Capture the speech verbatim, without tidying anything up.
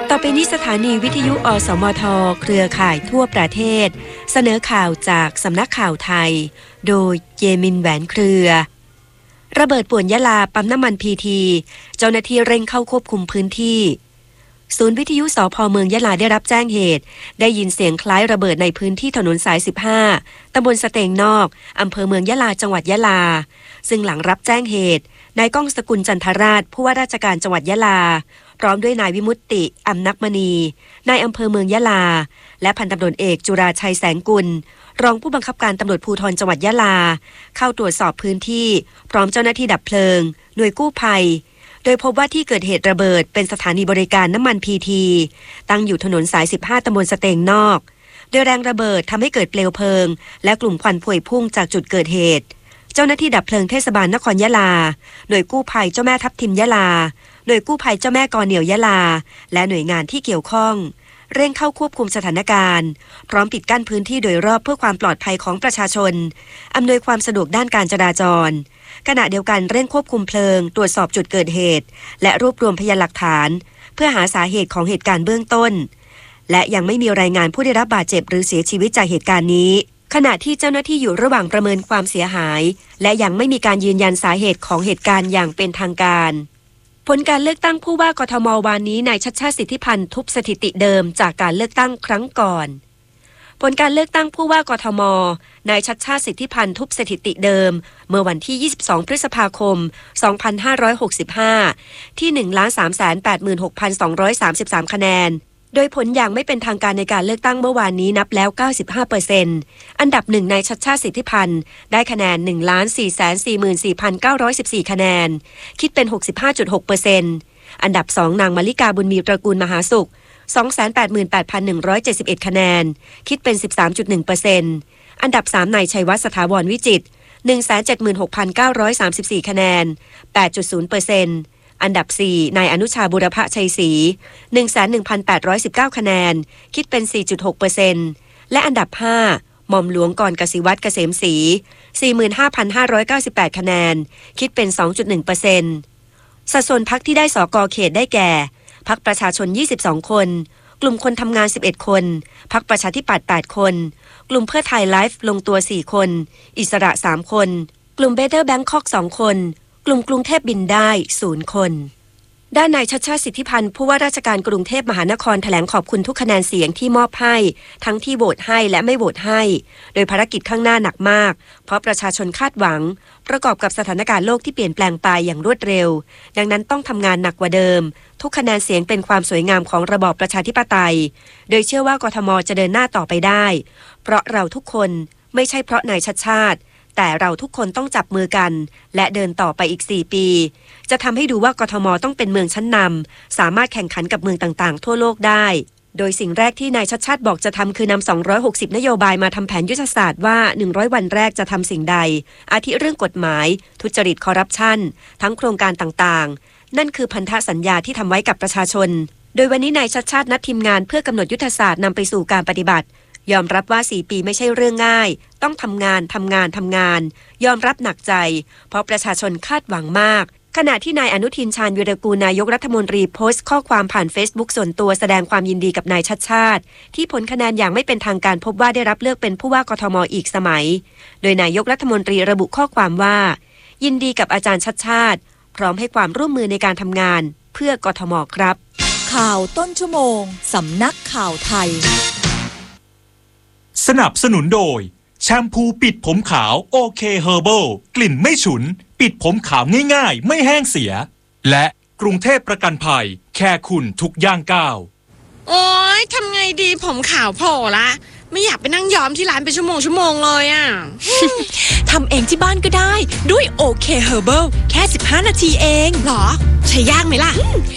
ต่อไปนี้สถานีวิทยุอสมทเครือข่ายทั่วประเทศเสนอข่าวจากสำนักข่าวไทยโดยเยมินแหวนเครือระเบิดป่วนยะลาปั๊มน้ำมันพีทีเจ้าหน้าที่เร่งเข้าควบคุมพื้นที่ศูนย์วิทยุสภเมืองยะลาได้รับแจ้งเหตุได้ยินเสียงคล้ายระเบิดในพื้นที่ถนนสายสิบห้าตำบลสเตงนอกอำเภอเมืองยะลาจังหวัดยะลาซึ่งหลังรับแจ้งเหตุนายก้องสกุลจันทราชผู้ว่าราชการจังหวัดยะลาพร้อมด้วยนายวิมุตติอำนักมณีนายอำเภอเมืองยะลาและพันตำรวจเอกจุราชัยแสงกุลรองผู้บังคับการตำรวจภูธรจังหวัดยะลาเข้าตรวจสอบพื้นที่พร้อมเจ้าหน้าที่ดับเพลิงหน่วยกู้ภัยโดยพบว่าที่เกิดเหตุระเบิดเป็นสถานีบริการน้ำมันพีทีตั้งอยู่ถนนสายสิบห้าตำบลสเตงนอกโดยแรงระเบิดทำให้เกิดเปลวเพลิงและกลุ่มควันพวยพุ่งจากจุดเกิดเหตุเจ้าหน้าที่ดับเพลิงเทศบาลนครยะลาหน่วยกู้ภัยเจ้าแม่ทับทิมยะลาหน่วยกู้ภัยเจ้าแม่กอเหนี่ยวยะลาและหน่วยงานที่เกี่ยวข้องเร่งเข้าควบคุมสถานการณ์พร้อมปิดกั้นพื้นที่โดยรอบเพื่อความปลอดภัยของประชาชนอำนวยความสะดวกด้านการจราจรขณะเดียวกันเร่งควบคุมเพลิงตรวจสอบจุดเกิดเหตุและรวบรวมพยานหลักฐานเพื่อหาสาเหตุของเหตุการณ์เบื้องต้นและยังไม่มีรายงานผู้ได้รับบาดเจ็บหรือเสียชีวิตจากเหตุการณ์นี้ขณะที่เจ้าหน้าที่อยู่ระหว่างประเมินความเสียหายและยังไม่มีการยืนยันสาเหตุของเหตุการณ์อย่างเป็นทางการผลการเลือกตั้งผู้ว่ากทมวันนี้นายชัชชาติสิทธิพันธ์ทุบสถิติเดิมจากการเลือกตั้งครั้งก่อนผลการเลือกตั้งผู้ว่ากทมนายชัชชาติสิทธิพันธ์ทุบสถิติเดิมเมื่อวันที่ยี่สิบสองพฤษภาคมสองพันห้าร้อยหกสิบห้าที่ หนึ่งล้านสามแสนแปดหมื่นหกพันสองร้อยสามสิบสาม คะแนนโดยผลอย่างไม่เป็นทางการในการเลือกตั้งเมื่อวานนี้นับแล้ว เก้าสิบห้าเปอร์เซ็นต์ อันดับหนึ่งนายชัชชาติสิทธิพันธ์ได้คะแนน หนึ่งล้านสี่แสนสี่หมื่นสี่พันเก้าร้อยสิบสี่ คะแนนคิดเป็น หกสิบห้าจุดหกเปอร์เซ็นต์ อันดับสองนางมลิกาบุญมีตระกูลมหาสุข สองแสนแปดหมื่นแปดพันหนึ่งร้อยเจ็ดสิบเอ็ด คะแนนคิดเป็น สิบสามจุดหนึ่งเปอร์เซ็นต์ อันดับสามนายชัยวัฒน์สถาวรวิจิตร หนึ่งแสนเจ็ดหมื่นหกพันเก้าร้อยสามสิบสี่ คะแนน แปดจุดศูนย์เปอร์เซ็นต์อันดับสี่นายอนุชาบุรพชัยศรี หนึ่งแสนหนึ่งพันแปดร้อยสิบเก้า คะแนนคิดเป็น สี่จุดหกเปอร์เซ็นต์ และอันดับห้าหม่อมหลวงกรกสิวัตรเกษมศรี สี่หมื่นห้าพันห้าร้อยเก้าสิบแปด คะแนนคิดเป็น สองจุดหนึ่งเปอร์เซ็นต์ สัดส่วนพรรคที่ได้สกเขตได้แก่พรรคประชาชนยี่สิบสองคนกลุ่มคนทำงานสิบเอ็ดคนพรรคประชาธิปัตย์แปดคนกลุ่มเพื่อไทยไลฟ์ลงตัวสี่คนอิสระสามคนกลุ่มเบเตอร์แบงคอกสองคนกลุ่มกรุงเทพบินได้ศูนย์คนด้านนายชัชชาติสิทธิพันธ์ผู้ว่าราชการกรุงเทพมหานครแถลงขอบคุณทุกคะแนนเสียงที่มอบให้ทั้งที่โหวตให้และไม่โหวตให้โดยภารกิจข้างหน้าหนักมากเพราะประชาชนคาดหวังประกอบกับสถานการณ์โลกที่เปลี่ยนแปลงไปอย่างรวดเร็วดังนั้นต้องทำงานหนักกว่าเดิมทุกคะแนนเสียงเป็นความสวยงามของระบอบประชาธิปไตยโดยเชื่อว่ากทมจะเดินหน้าต่อไปได้เพราะเราทุกคนไม่ใช่เพราะนายชัชชาติแต่เราทุกคนต้องจับมือกันและเดินต่อไปอีกสี่ปีจะทำให้ดูว่ากทมต้องเป็นเมืองชั้นนำสามารถแข่งขันกับเมืองต่างๆทั่วโลกได้โดยสิ่งแรกที่นายชัชชาติบอกจะทำคือนำสองร้อยหกสิบนโยบายมาทำแผนยุทธศาสตร์ว่าหนึ่งร้อยวันแรกจะทำสิ่งใดอาทิเรื่องกฎหมายทุจริตคอร์รัปชันทั้งโครงการต่างๆนั่นคือพันธสัญญาที่ทำไว้กับประชาชนโดยวันนี้นายชัชชาตินัดทีมงานเพื่อกำหนดยุทธศาสตร์นำไปสู่การปฏิบัติยอมรับว่าสี่ปีไม่ใช่เรื่องง่ายต้องทำงานทำงานทำงานยอมรับหนักใจเพราะประชาชนคาดหวังมากขณะที่นายอนุทินชาญวีรกูลนายกรัฐมนตรีโพสต์ข้อความผ่าน Facebook ส่วนตัวแสดงความยินดีกับนายชัชชาติที่ผลคะแนนอย่างไม่เป็นทางการพบว่าได้รับเลือกเป็นผู้ว่ากทมอีกสมัยโดยนายกรัฐมนตรีระบุข้อความว่ายินดีกับอาจารย์ชัชชาติพร้อมให้ความร่วมมือในการทำงานเพื่อกทมครับข่าวต้นชั่วโมงสำนักข่าวไทยสนับสนุนโดยแชมพูปิดผมขาวโอเคเฮอร์เบิลกลิ่นไม่ฉุนปิดผมขาวง่ายๆไม่แห้งเสียและกรุงเทพประกันภัยแค่คุณทุกย่างก้าวโอ๊ยทำไงดีผมขาวโผล่ละไม่อยากไปนั่งย้อมที่ร้านเป็นชั่วโมงชั่วโมงเลยอ่ะทำเองที่บ้านก็ได้ด้วยโอเคเฮอร์เบิลแค่สิบห้านาทีเองหรอใช้ยากไหมล่ะ